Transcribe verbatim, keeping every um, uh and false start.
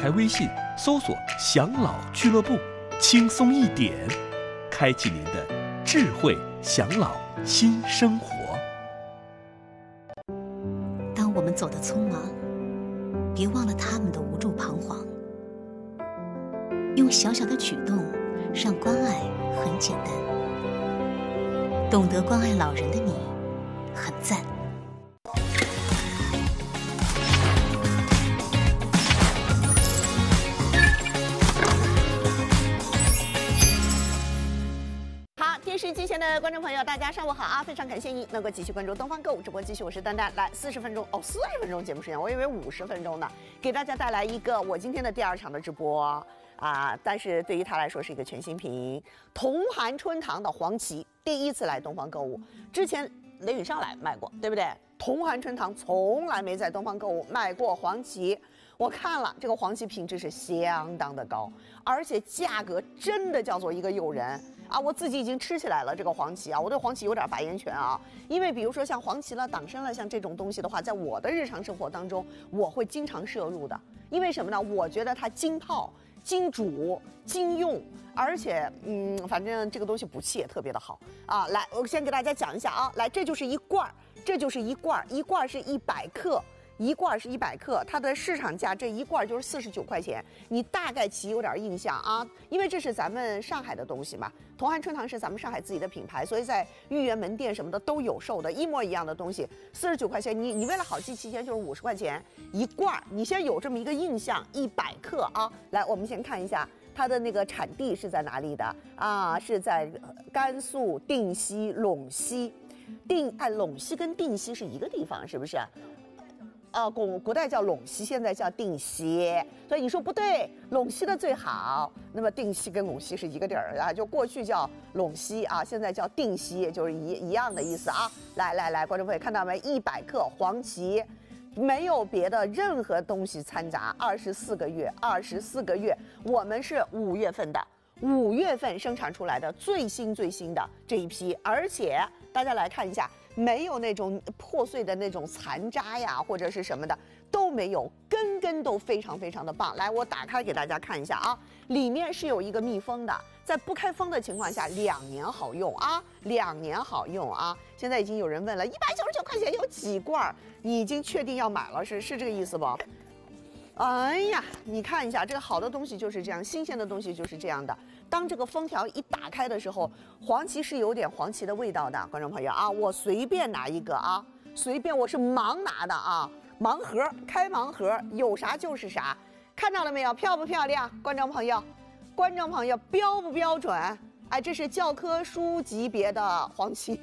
开微信，搜索“享老俱乐部”，轻松一点，开启您的智慧享老新生活。 当我们走得匆忙，别忘了他们的无助彷徨。用小小的举动，让关爱很简单。懂得关爱老人的你，很赞。 电视机前的观众朋友，大家上午好啊！非常感谢您能够继续关注东方购物直播，继续我是丹丹。来，四十分钟哦，四十分钟节目时间，我以为五十分钟呢，给大家带来一个我今天的第二场的直播啊！但是对于他来说是一个全新品，同涵春堂的黄芪第一次来东方购物，之前雷宇上来卖过，对不对？同涵春堂从来没在东方购物卖过黄芪。我看了这个黄芪品质是相当的高，而且价格真的叫做一个诱人啊！我自己已经吃起来了这个黄芪啊，我对黄芪有点发言权啊，因为比如说像黄芪了、党参了，像这种东西的话，在我的日常生活当中，我会经常摄入的。因为什么呢？我觉得它经泡、经煮、经用，而且嗯，反正这个东西补气也特别的好啊。来，我先给大家讲一下啊，来，这就是一罐，这就是一罐，一罐是一百克。一罐是一百克，它的市场价这一罐就是四十九块钱。你大概其有点印象啊，因为这是咱们上海的东西嘛。同涵春堂是咱们上海自己的品牌，所以在豫园门店什么的都有售的，一模一样的东西，四十九块钱。你你为了好记期间就是五十块钱一罐，你先有这么一个印象，一百克啊。来，我们先看一下它的那个产地是在哪里的啊？是在甘肃定西陇西，定哎陇西跟定西是一个地方，是不是？呃，古古代叫陇西，现在叫定西，所以你说不对，陇西的最好。那么定西跟陇西是一个地儿啊，就过去叫陇西啊，现在叫定西，就是一一样的意思啊。来来来，观众朋友看到没？一百克黄芪，没有别的任何东西掺杂，二十四个月，二十四个月，我们是五月份的。五月份生产出来的最新最新的这一批，而且大家来看一下，没有那种破碎的那种残渣呀，或者是什么的都没有，根根都非常非常的棒。来，我打开给大家看一下啊，里面是有一个密封的，在不开封的情况下，两年好用啊，两年好用啊。现在已经有人问了，一百九十九块钱有几罐？你已经确定要买了，是是这个意思不？哎呀，你看一下，这个好的东西就是这样，新鲜的东西就是这样的。当这个封条一打开的时候，黄芪是有点黄芪的味道的，观众朋友啊，我随便拿一个啊，随便，我是盲拿的啊，盲盒，开盲盒，有啥就是啥，看到了没有？漂不漂亮？观众朋友，观众朋友，标不标准？哎，这是教科书级别的黄芪。